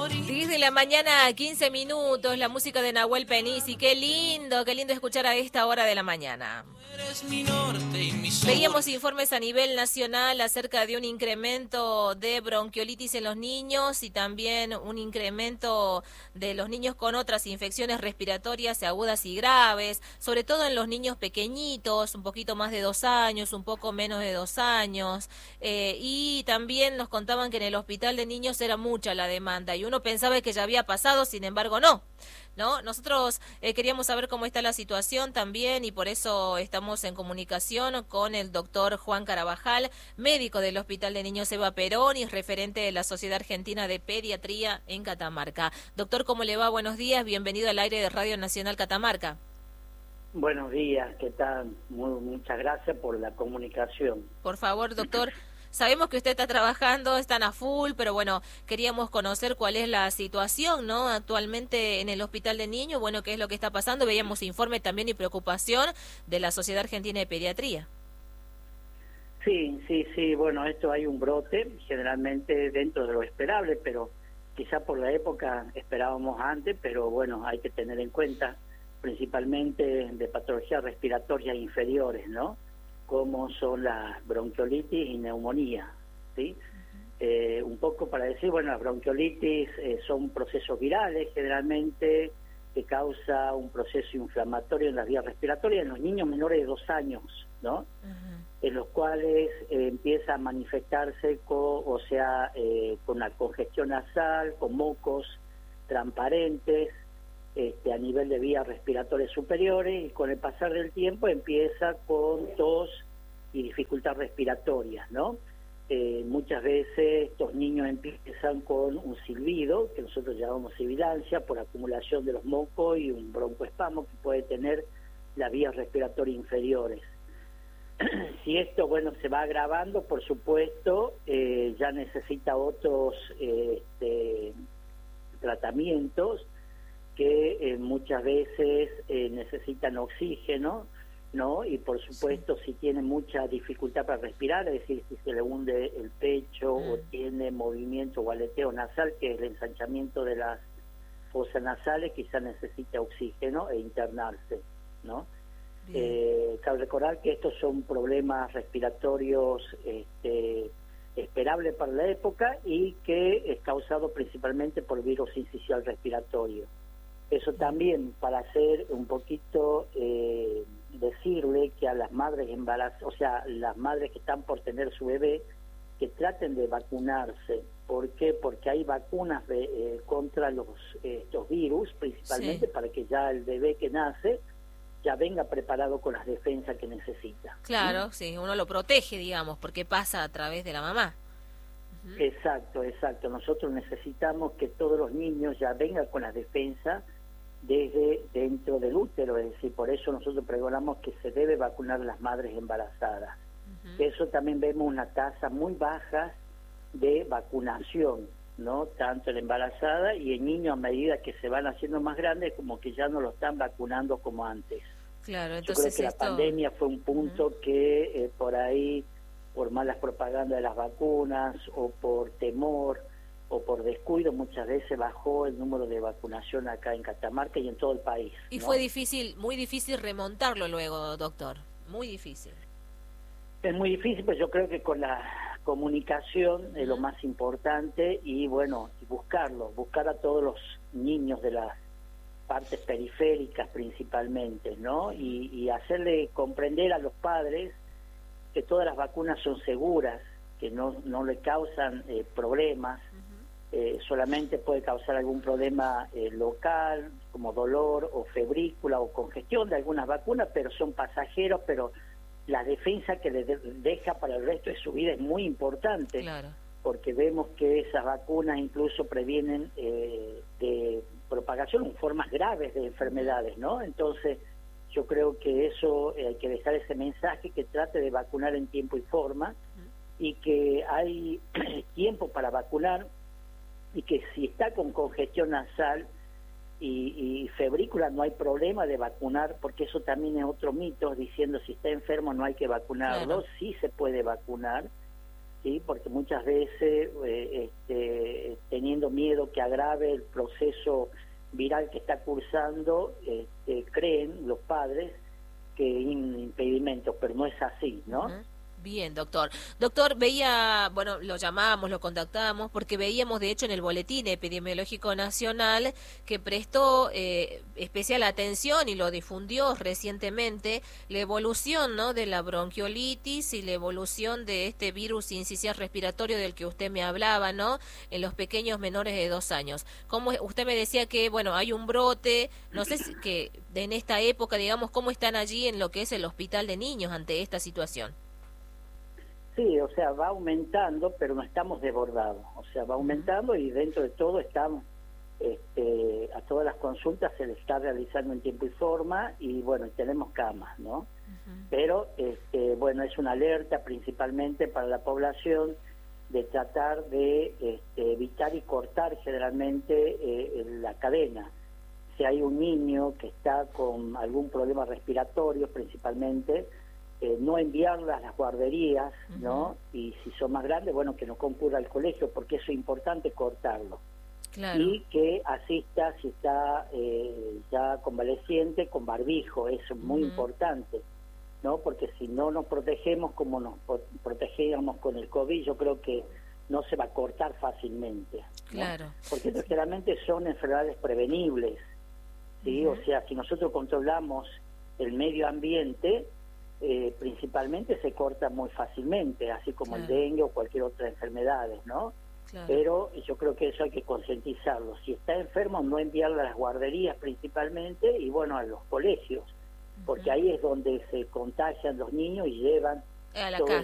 10 de la mañana, 15 minutos, la música de Nahuel Penisi. Qué lindo escuchar a esta hora de la mañana. Veíamos informes a nivel nacional acerca de un incremento de bronquiolitis en los niños y también un incremento de los niños con otras infecciones respiratorias agudas y graves, sobre todo en los niños pequeñitos, un poquito más de 2 años, un poco menos de 2 años. Y también nos contaban que en el hospital de niños era mucha la demanda y uno pensaba que ya había pasado, sin embargo no. Nosotros queríamos saber cómo está la situación también y por eso estamos en comunicación con el doctor Juan Carabajal, médico del Hospital de Niños Eva Perón y referente de la Sociedad Argentina de Pediatría en Catamarca. Doctor, ¿cómo le va? Buenos días, bienvenido al aire de Radio Nacional Catamarca. Buenos días, ¿qué tal? Muchas gracias por la comunicación. Por favor, doctor. Sabemos que usted está trabajando, están a full, pero bueno, queríamos conocer cuál es la situación, ¿no? Actualmente en el Hospital de Niños, bueno, qué es lo que está pasando. Veíamos informe también y preocupación de la Sociedad Argentina de Pediatría. Sí, bueno, esto hay un brote, generalmente dentro de lo esperable, pero quizá por la época esperábamos antes, pero bueno, hay que tener en cuenta principalmente de patologías respiratorias inferiores, ¿no? Como son las bronquiolitis y neumonía, ¿sí? Un poco para decir, bueno, las bronquiolitis son procesos virales generalmente que causa un proceso inflamatorio en las vías respiratorias en los niños menores de 2 años, ¿no? En los cuales empieza a manifestarse con la congestión nasal, con mocos transparentes, a nivel de vías respiratorias superiores, y con el pasar del tiempo empieza con tos y dificultad respiratoria, ¿no? Muchas veces estos niños empiezan con un silbido, que nosotros llamamos sibilancia, por acumulación de los mocos y un broncoespasmo que puede tener las vías respiratorias inferiores. Si esto, bueno, se va agravando, por supuesto, ya necesita otros tratamientos que muchas veces necesitan oxígeno, ¿no? Y por supuesto, si tiene mucha dificultad para respirar, es decir, si se le hunde el pecho o tiene movimiento o aleteo nasal, que es el ensanchamiento de las fosas nasales, quizás necesita oxígeno e internarse, ¿no? Cabe recordar que estos son problemas respiratorios esperables para la época y que es causado principalmente por virus incisional respiratorio. Eso también, para hacer un poquito, decirle que a las madres embarazadas, o sea, las madres que están por tener su bebé, que traten de vacunarse. ¿Por qué? Porque hay vacunas contra estos virus, principalmente para que ya el bebé que nace ya venga preparado con las defensas que necesita. Claro, sí, uno lo protege, digamos, porque pasa a través de la mamá. Exacto. Nosotros necesitamos que todos los niños ya vengan con las defensas desde dentro del útero, es decir, por eso nosotros pregonamos que se debe vacunar a las madres embarazadas. Eso también vemos una tasa muy baja de vacunación, ¿no? Tanto en la embarazada y en niños a medida que se van haciendo más grandes, como que ya no lo están vacunando como antes. Claro, entonces yo creo que la pandemia fue un punto que por ahí, por malas propagandas de las vacunas o por temor o por descuido, muchas veces bajó el número de vacunación acá en Catamarca y en todo el país. Y ¿no? fue difícil, muy difícil remontarlo luego, doctor, muy difícil. Es muy difícil, pero yo creo que con la comunicación es lo más importante y bueno, buscar a todos los niños de las partes periféricas principalmente, ¿no? Y hacerle comprender a los padres que todas las vacunas son seguras, que no le causan problemas, solamente puede causar algún problema local, como dolor o febrícula o congestión de algunas vacunas, pero son pasajeros, pero la defensa que le deja para el resto de su vida es muy importante, claro. Porque vemos que esas vacunas incluso previenen de propagación en formas graves de enfermedades, ¿no? Entonces, yo creo que eso hay que dejar ese mensaje, que trate de vacunar en tiempo y forma, y que hay tiempo para vacunar, y que si está con congestión nasal y febrícula no hay problema de vacunar, porque eso también es otro mito, diciendo si está enfermo no hay que vacunarlo. Claro. Sí se puede vacunar, ¿sí? Porque muchas veces teniendo miedo que agrave el proceso viral que está cursando, creen los padres que hay un impedimento, pero no es así, ¿no? Bien, doctor. Doctor, veía, bueno, lo llamábamos, lo contactábamos, porque veíamos, de hecho, en el Boletín Epidemiológico Nacional, que prestó especial atención y lo difundió recientemente, la evolución, ¿no?, de la bronquiolitis y la evolución de este virus sincicial respiratorio del que usted me hablaba, ¿no?, en los pequeños menores de 2 años. Como usted me decía que, bueno, hay un brote, no sé si que en esta época, digamos, ¿cómo están allí en lo que es el hospital de niños ante esta situación? Sí, o sea, va aumentando, pero no estamos desbordados. O sea, va aumentando y dentro de todo estamos, a todas las consultas se le está realizando en tiempo y forma y bueno, tenemos camas, ¿no? Pero, bueno, es una alerta principalmente para la población de tratar de evitar y cortar generalmente la cadena. Si hay un niño que está con algún problema respiratorio principalmente, no enviarlas a las guarderías, ¿no? Y si son más grandes, bueno, que no concurra al colegio, porque eso es importante cortarlo. Claro. Y que asista, si está ya convaleciente, con barbijo, eso es muy importante, ¿no? Porque si no nos protegemos como nos protegíamos con el COVID, yo creo que no se va a cortar fácilmente, ¿no? Claro. Porque generalmente son enfermedades prevenibles, ¿sí? O sea, si nosotros controlamos el medio ambiente, principalmente se corta muy fácilmente, así como el dengue o cualquier otra enfermedad, ¿no? Claro. Pero yo creo que eso hay que concientizarlo. Si está enfermo, no enviarlo a las guarderías principalmente y bueno, a los colegios, porque ahí es donde se contagian los niños y llevan a la todo casa.